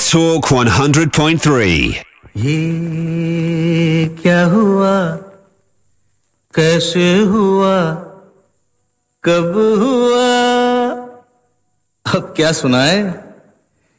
Let's Talk 100.3. ये क्या हुआ, कैसे हुआ, कब हुआ, अब क्या सुनाए।